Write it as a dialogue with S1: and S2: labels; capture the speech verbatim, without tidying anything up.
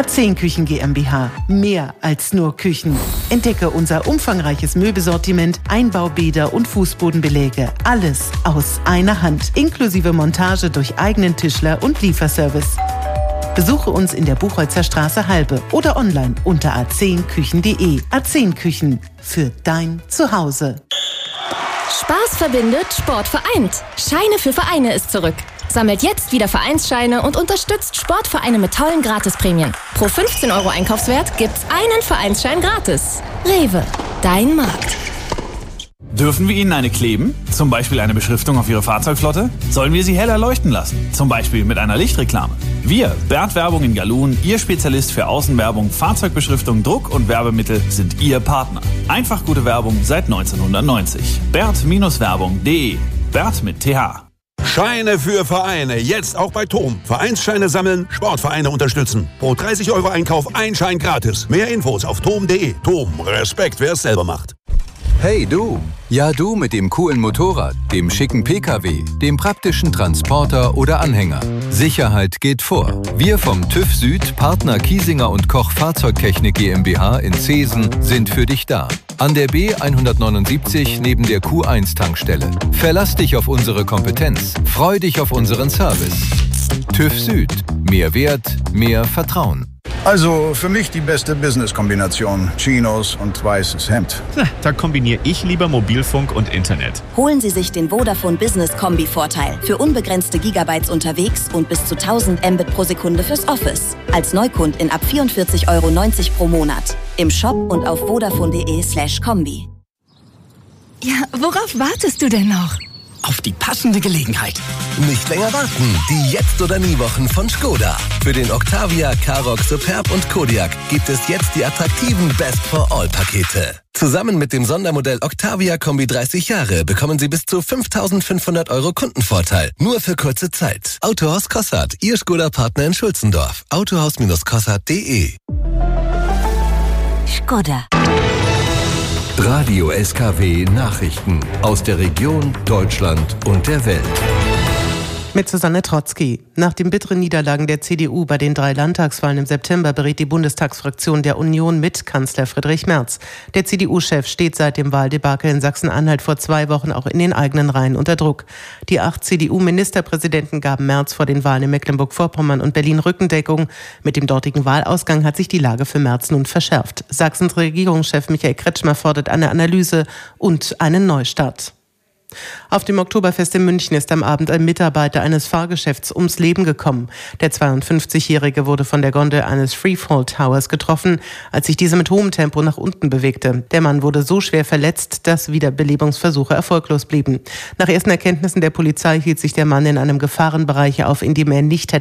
S1: A zehn Küchen GmbH. Mehr als nur Küchen. Entdecke unser umfangreiches Möbelsortiment, Einbaubäder und Fußbodenbeläge. Alles aus einer Hand. Inklusive Montage durch eigenen Tischler und Lieferservice. Besuche uns in der Buchholzer Straße Halbe oder online unter a zehn küchen punkt de. A zehn Küchen für dein Zuhause.
S2: Spaß verbindet, Sport vereint. Scheine für Vereine ist zurück. Sammelt jetzt wieder Vereinsscheine und unterstützt Sportvereine mit tollen Gratisprämien. Pro fünfzehn Euro Einkaufswert gibt's einen Vereinsschein gratis. Rewe, dein Markt.
S3: Dürfen wir Ihnen eine kleben? Zum Beispiel eine Beschriftung auf Ihre Fahrzeugflotte? Sollen wir sie heller leuchten lassen? Zum Beispiel mit einer Lichtreklame? Wir, Bert Werbung in Galun, Ihr Spezialist für Außenwerbung, Fahrzeugbeschriftung, Druck und Werbemittel, sind Ihr Partner. Einfach gute Werbung seit neunzehnhundertneunzig. Bert Werbung punkt de. Bert mit T H.
S4: Scheine für Vereine. Jetzt auch bei Tom. Vereinsscheine sammeln, Sportvereine unterstützen. Pro dreißig Euro Einkauf ein Schein gratis. Mehr Infos auf tom punkt de. Tom, Respekt, wer es selber macht.
S5: Hey du! Ja du mit dem coolen Motorrad, dem schicken P K W, dem praktischen Transporter oder Anhänger. Sicherheit geht vor. Wir vom TÜV Süd, Partner Kiesinger und Koch Fahrzeugtechnik GmbH in Zeesen, sind für dich da. An der B hundertneunundsiebzig neben der Q eins Tankstelle. Verlass dich auf unsere Kompetenz. Freu dich auf unseren Service. TÜV Süd. Mehr Wert, mehr Vertrauen.
S6: Also für mich die beste Business-Kombination. Chinos und weißes Hemd.
S7: Na, da kombiniere ich lieber Mobilfunk und Internet.
S8: Holen Sie sich den Vodafone Business Kombi-Vorteil. Für unbegrenzte Gigabytes unterwegs und bis zu tausend Mbit pro Sekunde fürs Office. Als Neukundin ab vierundvierzig Euro neunzig pro Monat. Im Shop und auf vodafone punkt de slash kombi.
S9: Ja, worauf wartest du denn noch?
S10: Auf die passende Gelegenheit. Nicht länger warten. Die Jetzt- oder Nie-Wochen von Skoda. Für den Octavia, Karoq, Superb und Kodiaq gibt es jetzt die attraktiven Best-for-All-Pakete. Zusammen mit dem Sondermodell Octavia Kombi dreißig Jahre bekommen Sie bis zu fünftausendfünfhundert Euro Kundenvorteil. Nur für kurze Zeit. Autohaus Kossart, Ihr Skoda-Partner in Schulzendorf. autohaus kossart punkt de.
S8: Skoda.
S5: Radio S K W Nachrichten aus der Region, Deutschland und der Welt.
S1: Mit Susanne Trotzki. Nach den bitteren Niederlagen der C D U bei den drei Landtagswahlen im September berät die Bundestagsfraktion der Union mit Kanzler Friedrich Merz. Der C D U-Chef steht seit dem Wahldebakel in Sachsen-Anhalt vor zwei Wochen auch in den eigenen Reihen unter Druck. Die acht C D U-Ministerpräsidenten gaben Merz vor den Wahlen in Mecklenburg-Vorpommern und Berlin Rückendeckung. Mit dem dortigen Wahlausgang hat sich die Lage für Merz nun verschärft. Sachsens Regierungschef Michael Kretschmer fordert eine Analyse und einen Neustart. Auf dem Oktoberfest in München ist am Abend ein Mitarbeiter eines Fahrgeschäfts ums Leben gekommen. Der zweiundfünfzigjährige wurde von der Gondel eines Freefall Towers getroffen, als sich diese mit hohem Tempo nach unten bewegte. Der Mann wurde so schwer verletzt, dass Wiederbelebungsversuche erfolglos blieben. Nach ersten Erkenntnissen der Polizei hielt sich der Mann in einem Gefahrenbereich auf, in dem er nicht hätte